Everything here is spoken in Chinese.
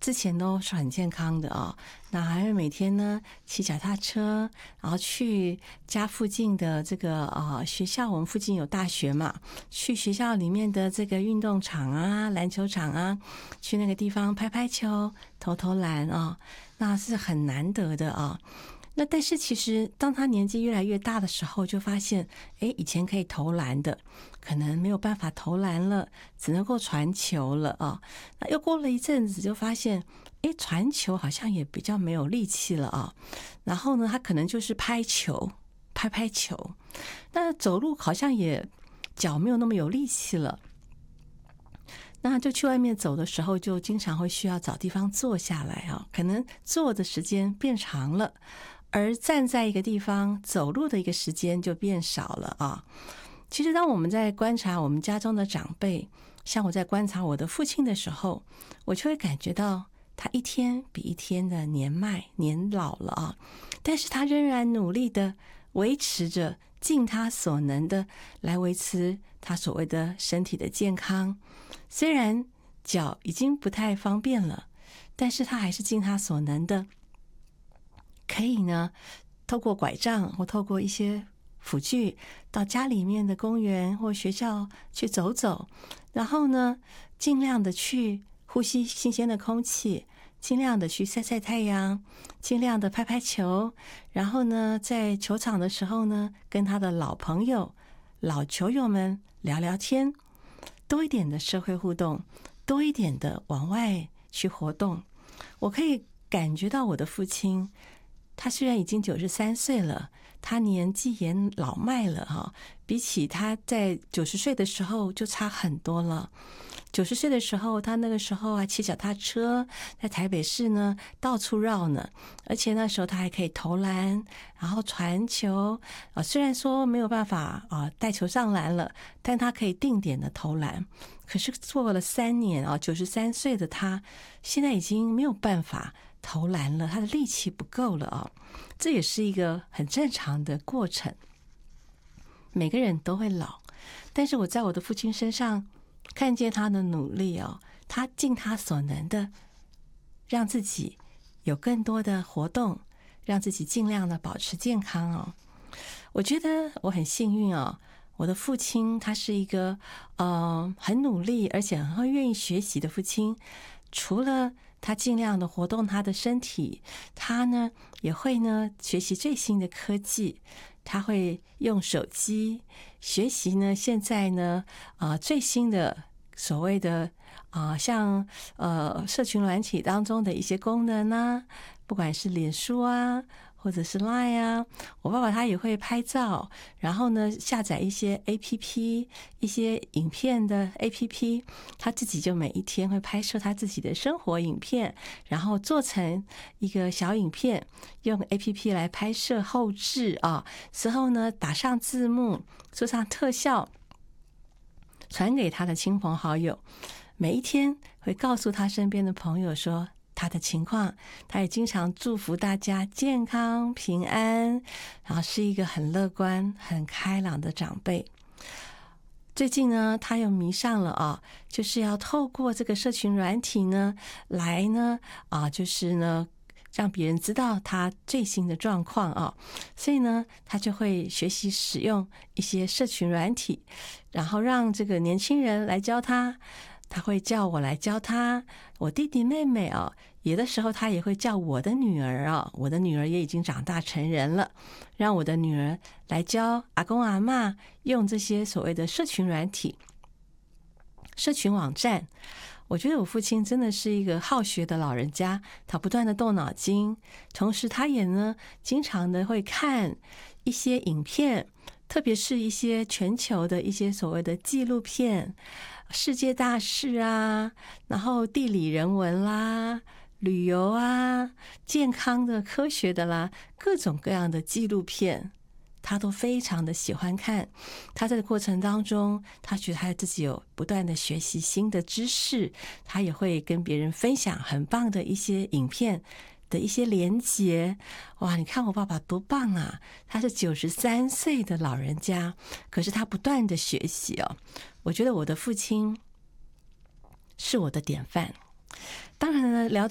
之前都是很健康的哦，那还会每天呢骑脚踏车，然后去家附近的这个学校，我们附近有大学嘛，去学校里面的这个运动场啊、篮球场啊，去那个地方拍拍球、投投篮啊，那是很难得的啊。那但是其实当他年纪越来越大的时候，就发现，以前可以投篮的，可能没有办法投篮了，只能够传球了啊。那又过了一阵子，就发现，传球好像也比较没有力气了啊。然后呢，他可能就是拍球，拍拍球，那走路好像也脚没有那么有力气了。那就去外面走的时候，就经常会需要找地方坐下来啊，可能坐的时间变长了。而站在一个地方走路的一个时间就变少了啊。其实当我们在观察我们家中的长辈，像我在观察我的父亲的时候，我就会感觉到他一天比一天的年老了啊，但是他仍然努力的维持着，尽他所能的来维持他所谓的身体的健康。虽然脚已经不太方便了，但是他还是尽他所能的可以呢，透过拐杖或透过一些辅具到家里面的公园或学校去走走，然后呢，尽量的去呼吸新鲜的空气，尽量的去晒晒太阳，尽量的拍拍球，然后呢，在球场的时候呢，跟他的老朋友、老球友们聊聊天，多一点的社会互动，多一点的往外去活动。我可以感觉到我的父亲，他虽然已经93岁了，他年纪也老迈了哈，比起他在90岁的时候就差很多了。90岁的时候，他那个时候还骑脚踏车，在台北市呢到处绕呢，而且那时候他还可以投篮，然后传球虽然说没有办法带球上篮了，但他可以定点的投篮。可是做了3年93岁的他，现在已经没有办法投篮了，他的力气不够了啊，这也是一个很正常的过程。每个人都会老，但是我在我的父亲身上看见他的努力他尽他所能的让自己有更多的活动，让自己尽量的保持健康我觉得我很幸运我的父亲他是一个很努力而且很愿意学习的父亲。除了他尽量的活动他的身体，他呢也会呢学习最新的科技，他会用手机学习呢现在呢最新的所谓的像社群软体当中的一些功能啊，不管是脸书啊或者是 Line 啊，我爸爸他也会拍照，然后呢下载一些 APP， 一些影片的 APP， 他自己就每一天会拍摄他自己的生活影片，然后做成一个小影片，用 APP 来拍摄后置之后呢打上字幕，做上特效，传给他的亲朋好友，每一天会告诉他身边的朋友说他的情况，他也经常祝福大家健康平安，然后是一个很乐观很开朗的长辈。最近呢他又迷上了就是要透过这个社群软体呢来呢就是呢让别人知道他最新的状况所以呢他就会学习使用一些社群软体，然后让这个年轻人来教他，他会叫我来教他，我弟弟妹妹有的时候他也会叫我的女儿我的女儿也已经长大成人了，让我的女儿来教阿公阿嬷用这些所谓的社群软体、社群网站。我觉得我父亲真的是一个好学的老人家，他不断的动脑筋，同时他也呢经常的会看一些影片，特别是一些全球的一些所谓的纪录片，世界大事然后地理人文啦、旅游健康的、科学的啦，各种各样的纪录片他都非常的喜欢看。他在这个过程当中，他觉得他自己有不断的学习新的知识，他也会跟别人分享很棒的一些影片的一些连结。哇，你看我爸爸多棒啊，他是93岁的老人家，可是他不断的学习我觉得我的父亲是我的典范。当然呢，聊